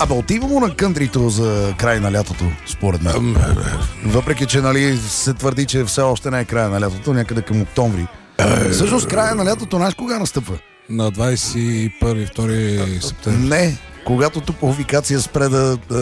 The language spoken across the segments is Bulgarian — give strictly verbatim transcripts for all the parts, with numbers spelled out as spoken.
Абе, отива му на кънтрито за край на лятото, според мен. Въпреки, че нали, се твърди, че все още не е края на лятото, някъде към октомври. Всъщност края на лятото, знаеш кога настъпва? На двадесет и първи втори септември. Не, когато топлофикация спре да, да,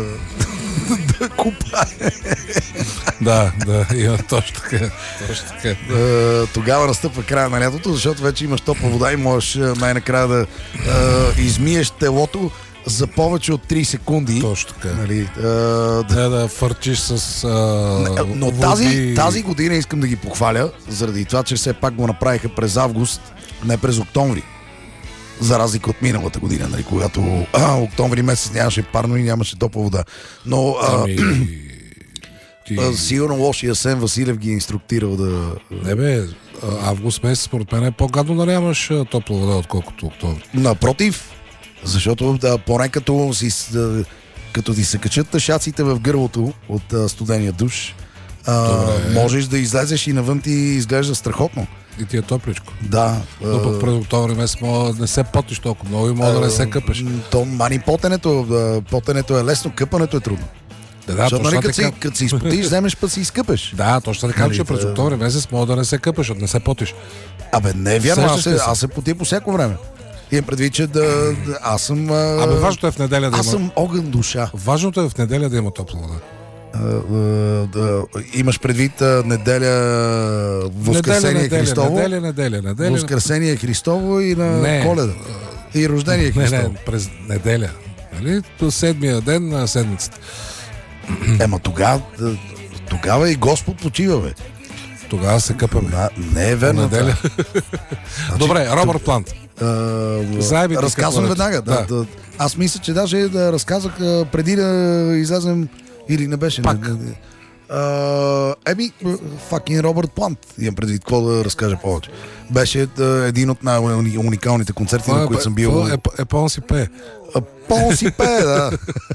да купае. Да, да, има точно така. Точно така. Тогава настъпва края на лятото, защото вече имаш топла вода и можеш най-накрая да а, измиеш телото за повече от три секунди. Точно така. Нали, а, да, да фърчиш с а, но води... тази, тази година искам да ги похваля, заради това, че все пак го направиха през август, не през октомври. За разлика от миналата година, нали, когато а, октомври месец нямаше парно и нямаше топла вода. Но а, Ами... ти... а, сигурно лошия Асен Василев ги е инструктирал да... Не бе, август месец според мен е по-гадно да нямаш топла вода, отколкото октомври. Напротив, защото да, поне като, си, да, като ти се качат тъшаците в гърлото от а, студения душ, а, можеш да излезеш и навън ти изглежда страхотно. И ти е топличко. Да. Но пък през октомври месец мога да не се потиш толкова много и мога да не се къпеш. То мани потенето, потенето е лесно, къпането е трудно. Да, да, защото, нали, като, така... си, като си изпотиш, вземеш път си изкъпеш. Да, точно така, нали, че през октомври месец мога да не се къпеш, защото не се потиш. Абе, не е вярно, аз се, аз се потия по всяко време. Имам предвид, че да, да аз съм... А... Абе, важното е в неделя да има... Аз съм огън душа. Важното е в неделя да има топла вода. Uh, uh, uh, имаш предвид uh, неделя Възкресение неделя, Христово, неделя, неделя, неделя, Възкресение Христово и на не, Коледа и рождение Христово. Не, не, през неделя, нали? До седмия ден на седмицата. Ема тогава тогава и Господ почива, бе. Тогава се къпаме. На, не е верно. Неделя. Добре, Робърт Плант. Uh, разказвам веднага. Да. Да, да. Аз мисля, че даже да разказах преди да излезем. Или не беше? Пак. Не, не. Uh, еми, факин Робърт Плант. Имам предвид какво да разкажа повече. Беше uh, един от най-уникалните концерти, на които съм бил. Е, е, е Пон си пее. Пон си пее, да.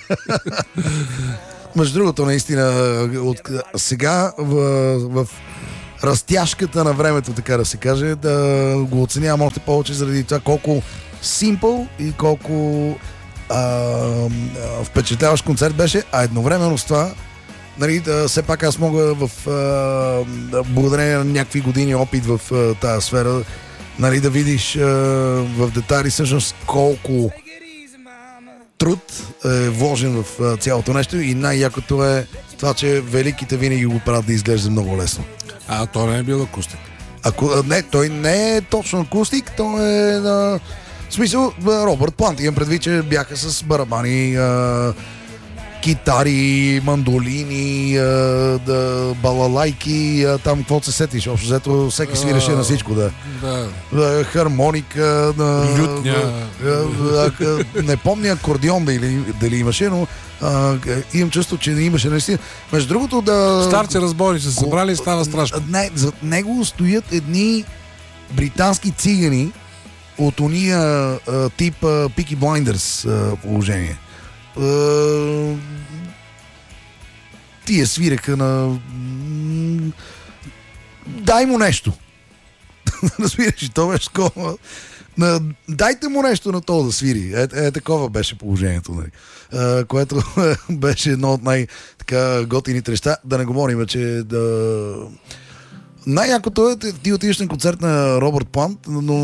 Между другото, наистина, от, сега в, в разтяжката на времето, така да се каже, да го оценявам още повече заради това колко симпъл и колко а, а, впечатляващ концерт беше, а едновременно с това, нали, да, все пак аз мога в а, благодарение на някакви години опит в а, тази сфера, нали, да видиш а, в детайли всъщност колко труд е вложен в а, цялото нещо и най-якото е това, че великите винаги го правят да изглежда много лесно. А, то не е бил акустик. Ако, не, той не е точно акустик, той е на... В смисъл, Робърт Плант. Имам предвид, че бяха с барабани, а, китари, мандолини, а, да, балалайки, а, там какво се сетиш. Общо взето всеки свиреше на всичко, да. Да. да хармоника, да, лютня. Да, да, да, не помня акордеон дали, дали имаше, но а, имам чувство, че не имаше наистина. Между другото да... Старци разбори се събрали и става страшно. Не, зад него стоят едни британски цигани от уния а, тип Peaky Blinders а, положение. А, тия свиреха на... Дай му нещо. Разбираш, и то беше такова. На... Дайте му нещо на то да свири. Е, е такова беше положението. Нали. А, което беше едно от най-готините неща. Да не говорим, че да... Най-якото е, ти отидеш на концерт на Робърт Плант, но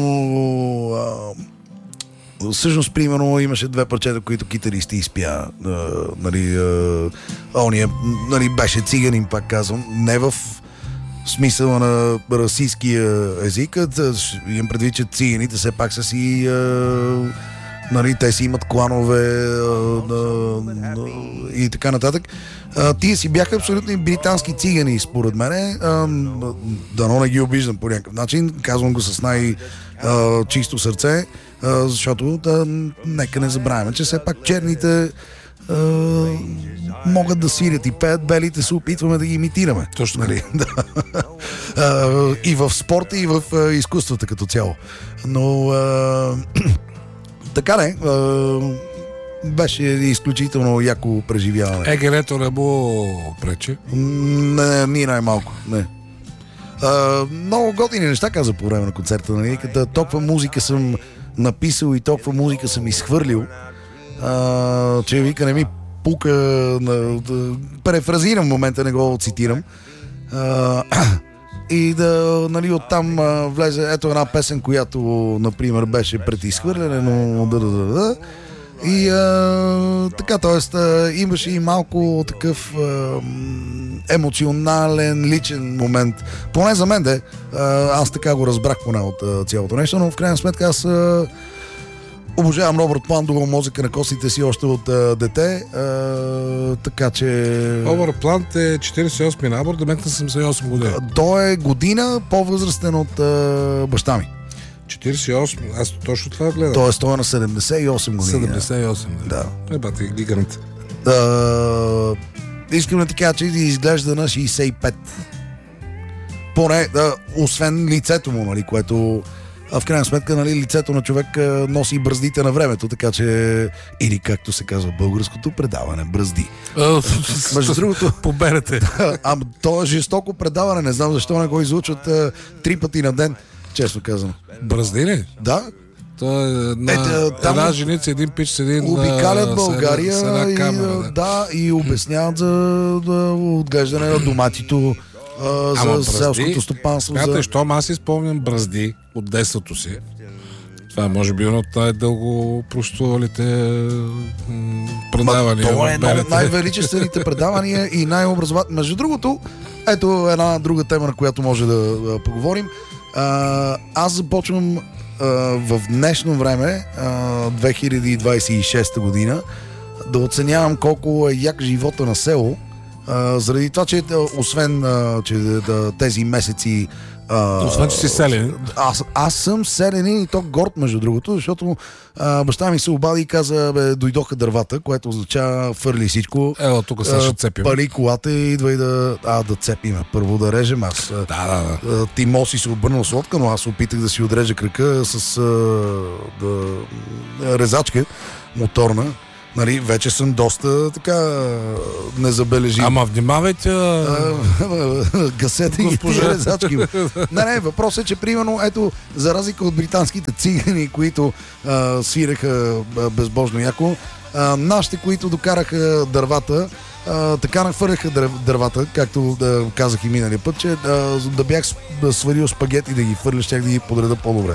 а, всъщност, примерно, имаше две парчета, които китаристи изпя. А, нали, а, ония, нали, беше циганин, пак казвам, не в смисъла на расистския език, имам предвид, че циганите все пак са си... А, нали, те си имат кланове а, а, а, и така нататък. А, тия си бяха абсолютно британски цигани, според мене. Дано не ги обиждам по някакъв начин. Казвам го с най-чисто сърце, а, защото да, нека не забравяме, че все пак черните а, могат да свирят и пеят, белите се опитваме да ги имитираме. Точно. Нали? а, и в спорта, и в а, изкуствата като цяло. Но а, така не, беше изключително яко преживяване. Егерето не му пречи? Не, ни най-малко, не. А, много готини неща каза по време на концерта, нали? Като толкова музика съм написал и толкова музика съм изхвърлил, а, че вика не ми пука, на, да, префразирам в момента, не го цитирам. А, и да, нали, оттам а, влезе ето една песен, която, например, беше пред изхвърляне, но да, да, да, да. И а, така, т.е. имаше и малко такъв а, емоционален, личен момент. Поне за мен, де. А, аз така го разбрах поне от а, цялото нещо, но в крайна сметка аз а, обожавам Робърт Плант, дугал мозъка на костите си още от а, дете. А, така че... Робърт Плант е четиридесет и осми набор, да мек на седемдесет и осем години. Той е година по-възрастен от а, баща ми. четиридесет и осми, аз точно това гледам. Тоест той е на седемдесет и осем години. седемдесет и осем, да. Е, бати, гигант. Uh, искам да ти кажа, че изглежда на шейсет и пет. Поне, да, освен лицето му, нали, което а в крайна сметка, нали, лицето на човек а, носи бръздите на времето, така че или както се казва българското предаване, бръзди. Между другото, поберете. Ама то е жестоко предаване, не знам защо не го излучват а, три пъти на ден, честно казано. Бръзди ли? Да. Той е една, Ето, там една женица, един пич с един... обикалят България с една, с една камера, и, да. да, и обясняват за да, отглеждане на доматито, а, за Ама селското стопанство. Смятай, За... щом аз си спомням бръзди от детството си. Това е може би едно от най-дълго простувалите м- предавания. Това е едно от най-величествените предавания и най-образователни. Между другото, ето една друга тема, на която може да, да поговорим. А, аз започвам а, в днешно време, а, две хиляди двадесет и шеста година, да оценявам колко е як живота на село, а, заради това, че освен а, че, да, тези месеци Uh, Освен, че си селен. Аз, аз съм селен и то горд, между другото, защото а, баща ми се обади и каза, бе, дойдоха дървата, което означава фърли всичко. Ела, тук сега ще цепим. Пали колата и идва и да... А, да цепиме. Първо да режем. Аз, да, да, да. Ти Моси се обърнал с лодка, но аз опитах да си отрежа крака с а, да, резачка моторна. Нали, вече съм доста така незабележим. Ама внимавайте... Гасете ги тия резачки. Не, не, въпросът е, че примерно, ето, за разлика от британските цигани, които а, свиреха а, безбожно яко, а, нашите, които докараха дървата, а, така нахвърляха дървата, както да казах и миналия път, че а, да бях сварил спагети да ги фърля, щях да ги подреда по-добре.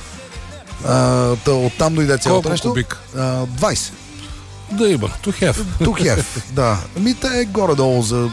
А, оттам дойде цялото нещо. Колко кубик? А, двадесет. Да има, тухев. Тухев, да. Ами те е горе-долу за...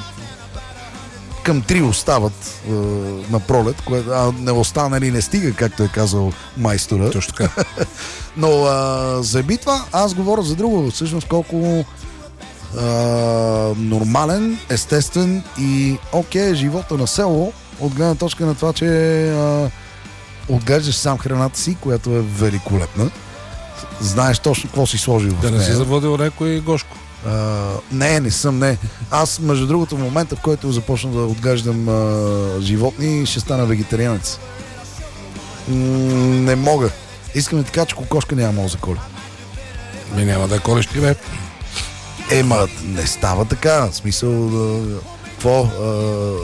Към три остават е, на пролет, което а, не остана или не стига, както е казал майстора. Точно така. Но а, за битва аз говоря за друго. Всъщност колко а, нормален, естествен и окей живота на село, от гледна точка на това, че а, отглеждаш сам храната си, която е великолепна. Знаеш точно какво си сложил в Да нея. не си заводил някой Гошко. Uh, не, не съм, не. Аз, между другото, в момента, в който започна да отглеждам uh, животни, ще стана вегетарианец. Mm, не мога. Искам да ти кажа, че кокошка няма мога за коля. Ми няма да колиш ти, бе. Ема, не става така. В смисъл, uh, какво? Uh...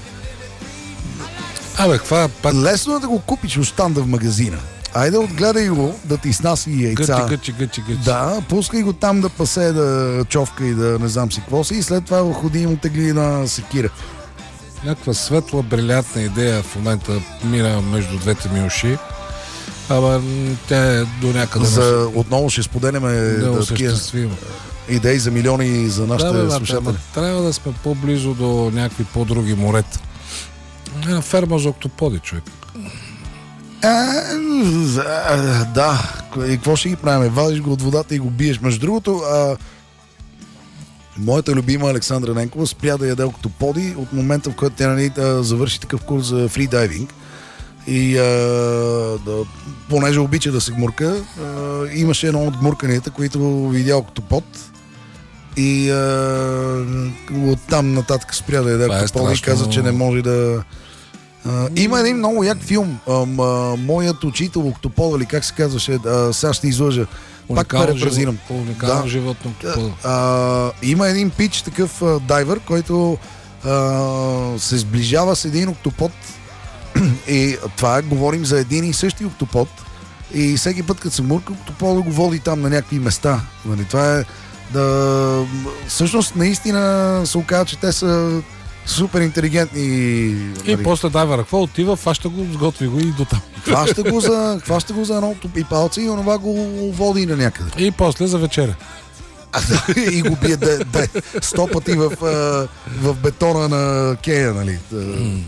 Абе, каква пак... Лесно е да го купиш от станда в магазина. Айде, отгледай го, да ти снаси яйца. Гъчи, гъчи, гъчи, гъчи. Да, пускай го там да пасе, да човка и да не знам си какво си и след това ходи и му тегли на секира. Някаква светла, брилянтна идея в момента мира между двете ми уши. Ама тя е до някъде... За, отново ще споделяме да, такива идеи за милиони за нашите да, бе, слушатели. Трябва да сме по-близо до някакви по-други морета. Една ферма за октоподи, човек. А, да, и какво ще ги правим? Вадиш го от водата и го биеш. Между другото, а, моята любима Александра Ненкова спря да яде октоподи от момента, в който тя, нали, завърши такъв курс за фридайвинг. И а, да, понеже обича да се гмурка, а, имаше едно от гмурканията, които видя октопод. И а, оттам нататък спря да яде октоподи и каза, че не може да... Uh, има един много як филм, uh, uh, Моят учител Октопод, или как се казваше, uh, сега ще излъжа, пак перефразирам. Уникално да. Животно Октопод. Uh, има един пич, такъв uh, дайвер, който uh, се сближава с един октопод и това е, говорим за един и същи октопод и всеки път, като се мурка, Топола го води там на някакви места. Нали, това е да... Всъщност, наистина се оказа, че те са супер интелигентни. И нали. После дайвера, какво отива, фаща го, сготви го и до там. Хваща го за, хваща го за едно топи палца и онова го води на някъде. И после за вечеря. И го бие де, де, сто пъти в, в бетона на Кея, нали. Mm.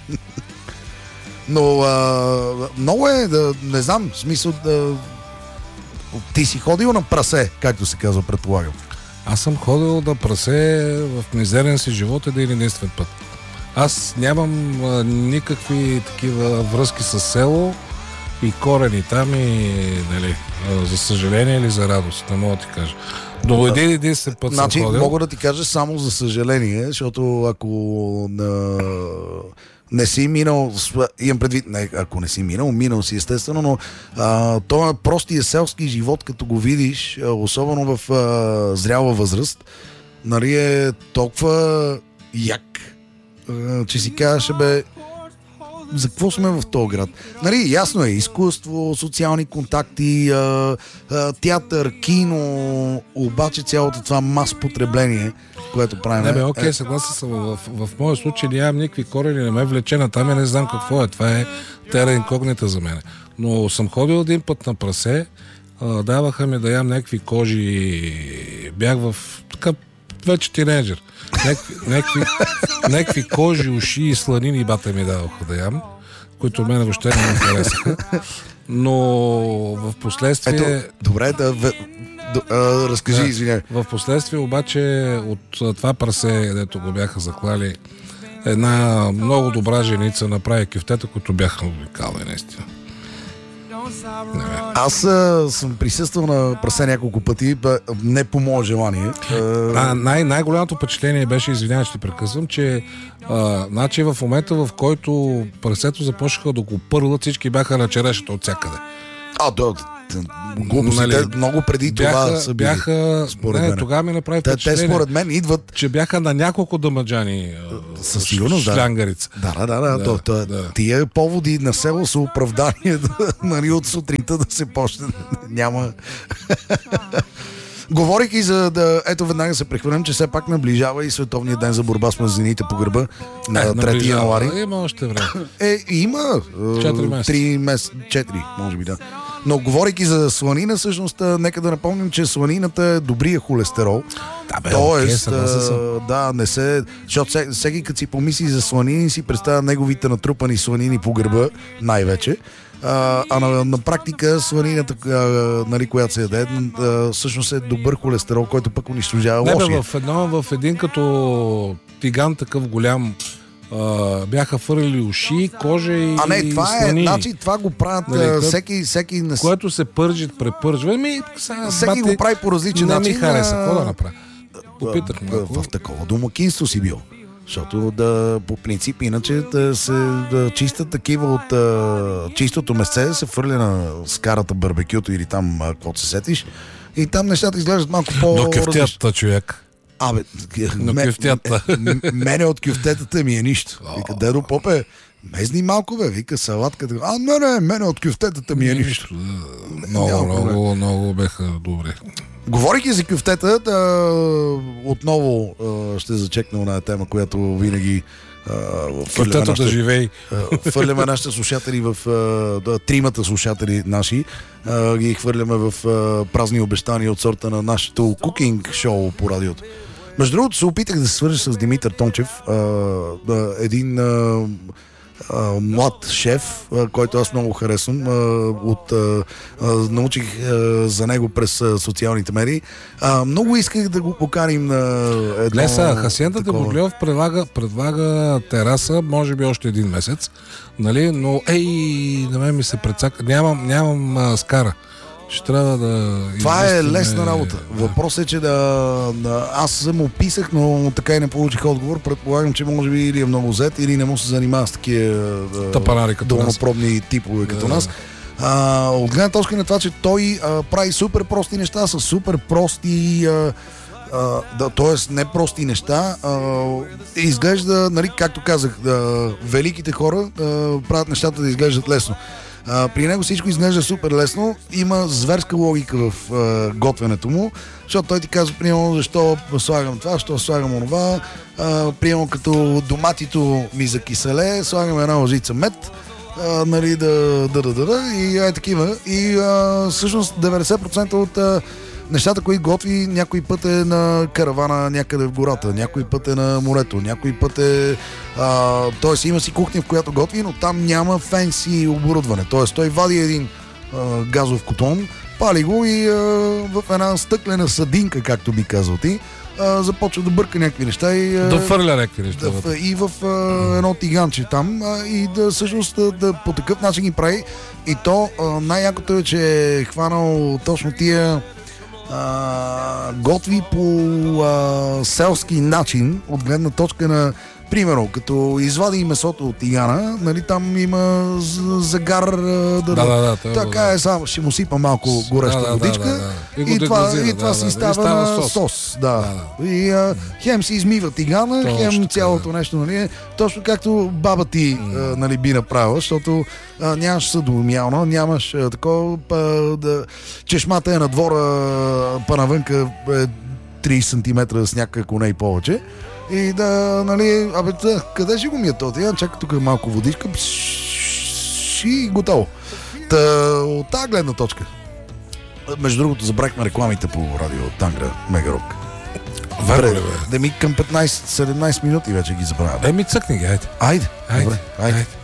Но а, много е, да, не знам, в смисъл да... Ти си ходил на прасе, както се казва, предполагам. Аз съм ходил да прасе в мизерен си живот един единствен път. Аз нямам а, никакви такива връзки с село и корени там и, нали, а, за съжаление или за радост, не мога да ти кажа. До един единствен път значи, съм ходил. Мога да ти кажа само за съжаление, защото ако на... не си минал, имам предвид, не, ако не си минал, минал си естествено, но а, това е простия селски живот, като го видиш, особено в а, зряла възраст, нали, е толкова як, а, че си казваш, бе, за какво сме в този град? Нали, ясно е, изкуство, социални контакти, а, а, театър, кино, обаче цялото това мас потребление, което правим. Не бе, окей, съгласен съм. В, в, в моя случай нямам никакви корени, не ме влече на там и не знам какво е. Това е тера инкогнита за мен. Но съм ходил един път на прасе, а, даваха ми да ям някакви кожи, бях в така вече тинейджър. Някакви, някакви кожи, уши и сланини бата ми даваха да ям, които мен въобще не ми харесаха. Но в последствие... Ето, добре, да... В... А, разкажи, да, извиняй. В последствие обаче от това прасе, дето го бяха заклали, една много добра женица направи кюфтета, които бяха уникални, наистина. Аз а, съм присъствал на прасе няколко пъти, не по мое желание. А, най- най-голямото впечатление беше, извинявай, че ти прекъсвам, че а, значи в момента, в който прасето започнаха да го пърлят, всички бяха на черешата от всякъде. А, да, глупостите, нали, много преди бяха, това са били, бяха, според не, мен. Тогава ми направи те, впечатление, те според мен идват... че бяха на няколко дамаджани със сигурност, шлянгарица. Да, да, да, да, да, да, да. Тия поводи на село са оправдания, нали, от сутринта да се почне. Няма... Говорейки за да... Ето веднага се прехвърлям, че все пак наближава и Световния ден за борба с мазнините по гърба на трети януари. Има още време. Е, има. четири месеца. три месеца. четири, може би, да. Но говорейки за сланина, всъщност, нека да напомним, че сланината е добрия холестерол. Да, бе, тоест, окей, а, да, не се... Защото всеки, като си помисли за сланини, си представя неговите натрупани сланини по гърба, най-вече. А, а на, на практика сланината, а, нали, която се яде, а, всъщност е добър холестерол, който пък унищожава лошия. Не бе, в, едно, в един като тиган такъв голям Uh, бяха фърли уши, кожа и а не, това сланини. е, значи това го правят, нали, всеки, всеки... Което се пържи, препържва. Ми, сега, всеки бати, го прави по различен не начин. Не ми хареса, какво да направя? Попитах в, в такова домакинство си бил. Защото да, по принцип, иначе да се да чистят такива от а, чистото месце, се фърля на скарата барбекюто или там, каквото се сетиш, и там нещата изглеждат малко по... До кефтята, човек. Абе, ме, мене от кюфтетата ми е нищо. Вика, дедо Попе, мезни малко, бе, вика, салатката. А, не, не, мене от кюфтетата ми е нищо. Много, много, много беха добре. Говорейки за кюфтета, да, отново а, ще зачекна на тема, която винаги кюфтето да живей. Хвърляме нашите слушатели в да, тримата слушатели наши, а, ги хвърляме в а, празни обещания от сорта на нашето кукинг шоу по радиото. Между другото се опитах да се свържа с Димитър Тончев, а, да, един а, а, млад шеф, а, който аз много харесвам. А, от, а, а, научих а, за него през а, социалните медии. А, много исках да го поканим на едно... Глеса, Хасиента Демоглев предлага, предлага тераса, може би още един месец, нали? Но ей, на мен ми се прецака. Нямам, нямам а, скара. Ще трябва да... Това е лесна работа. Въпросът е, че да, да... Аз съм описах, но така и не получих отговор. Предполагам, че може би или е много зет, или не му се занимава с такива тъпанари като долнопробни типове като да. Нас. А, от гледна точка на това, че той а, прави супер прости неща, са супер прости... А, а, да, т.е. не прости неща. А, изглежда, нали, както казах, да, великите хора а, правят нещата да изглеждат лесно. А, при него всичко изглежда супер лесно, има зверска логика в а, готвенето му, защото той ти казва, примерно, защо слагам това, защо слагам онова, а, примерно като доматито ми закиселе, слагам една лъжица мед, а, нали, да, да, да, да, да, и е такива. И а, всъщност деветдесет процента от а, нещата, които готви, някой път е на каравана някъде в гората, някой път е на морето, някой път е... А, тоест има си кухня, в която готви, но там няма фенси оборудване. Тоест той вади един а, газов котон, пали го и а, в една стъклена съдинка, както би казал ти, а, започва да бърка някакви неща и... А, да фърля някакви неща. Да, и в а, едно тиганче там а, и да всъщност да, да по такъв начин ги прави. И то а, най-якото е, че е хванал точно тия Uh, готви по uh, селски начин, от гледна точка на, примерно, като извади месото от тигана, нали, там има загар, uh, да, да, да, да, така да. е, само ще му сипа малко гореща да, да, водичка, да, да, да. И, и това, дегазира, и това да, си да, става, става на сос. сос. Да. Да, да. И uh, хем си измива тигана, Точно хем така, цялото да. нещо, нали, точно както баба ти mm. uh, нали, би направила, защото uh, нямаш съдомялна, нямаш uh, такова, па, да, чешмата е на двора, па навънка е трийсет сантиметра сняг, ако не и повече. И да, нали, абе, да, къде ще го ми е то? Тя чака тук малко водичка и готово. Та, от тази гледна точка. Между другото, забрахме рекламите по радио Тангра, Мегарок. Добре, бе. Да ми към петнайсет-седемнайсет минути вече ги забравя. Еми, цъкни ги, айде. Айде, Айде, добре, айде. айде.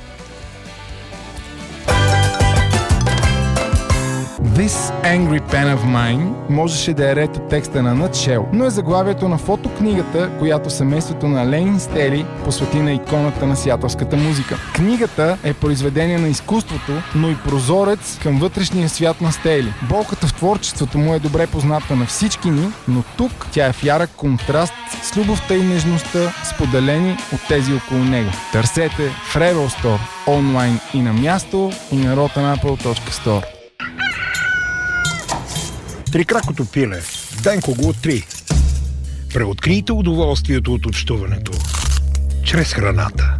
This Angry Pen of Mine можеше да е ред от текста на Nutshell, но е заглавието на фотокнигата, която семейството на Лейн Стели посвети на иконата на сиатълската музика. Книгата е произведение на изкуството, но и прозорец към вътрешния свят на Стели. Болката в творчеството му е добре позната на всички ни, но тук тя е в ярък контраст с любовта и нежността, споделени от тези около него. Търсете в Rebel Store онлайн и на място, и на rotanapple точка store. Трикракото пиле. Денко го три. Преоткрийте удоволствието от общуването чрез храната.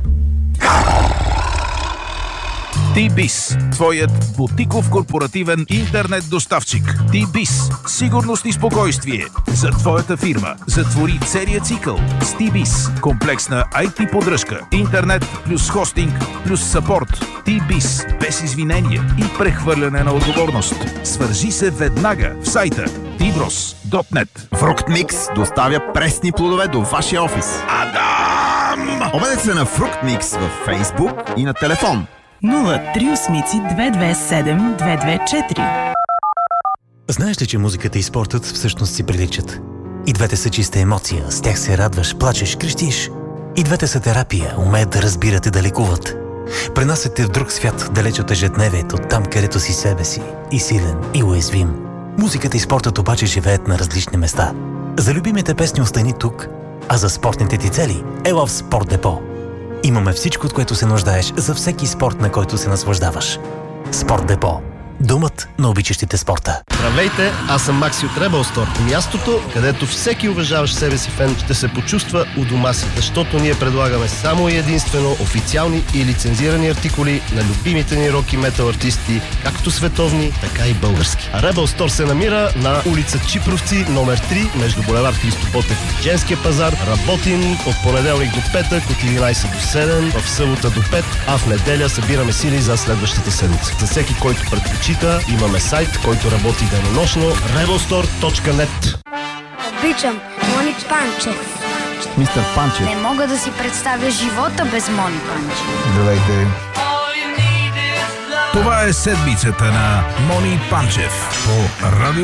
T-Biz, твоят бутиков корпоративен интернет доставчик. T-Biz, сигурност и спокойствие за твоята фирма. Затвори целия цикъл с T-Biz. Комплексна ай ти поддръжка, интернет плюс хостинг плюс съпорт. T-Biz, без извинение и прехвърляне на отговорност. Свържи се веднага в сайта ти брос точка нет. Фруктмикс доставя пресни плодове до вашия офис. Адам! Обадете се на Фруктмикс във Фейсбук и на телефон нула три осем две две седем две две четири. Знаеш ли, че музиката и спортът всъщност си приличат? И двете са чиста емоция, с тях се радваш, плачеш, крещиш. И двете са терапия, умеят да разбират и да лекуват. Пренасят те в друг свят, далеч от ежедневието, там където си себе си, и силен, и уязвим. Музиката и спортът обаче живеят на различни места. За любимите песни остани тук, а за спортните ти цели ела в Спорт Депо. Имаме всичко, от което се нуждаеш за всеки спорт, на който се наслаждаваш. Спорт Депо. Думът на обичащите спорта. Здравейте, аз съм Макси от Rebel Store. Мястото, където всеки уважаващ себе си фен ще се почувства у дома си, защото ние предлагаме само и единствено официални и лицензирани артикули на любимите ни рок и метал артисти, както световни, така и български. А Rebel Store се намира на улица Чипровци, номер три, между булевард Христо Ботев и Женския пазар. Работим от понеделник до петък, от единайсет до седем, в събота до пет, а в неделя събираме сили за следващата седмица. За всеки, който предпочита, имаме сайт, който работи денонощно rebel store точка нет. Обичам Мони Панчев. Мистер Панчев. Не мога да си представя живота без Мони Панчев. Здравейте. Това е седмицата на Мони Панчев по радио